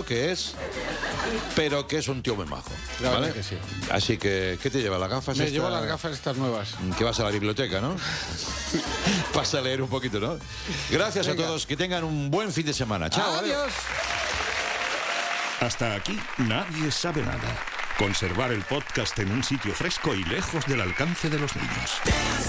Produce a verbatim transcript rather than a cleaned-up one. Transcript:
que es, pero que es un tío muy majo. La ¿vale? verdad que sí. Así que, ¿qué te lleva? ¿Las gafas? Me esta? llevo las gafas estas nuevas. Que vas a la biblioteca, ¿no? Vas a leer un poquito, ¿no? Gracias Venga. a todos, que tengan un buen fin de semana. Chao, adiós. adiós. Hasta aquí Nadie sabe nada. Conservar el podcast en un sitio fresco y lejos del alcance de los niños.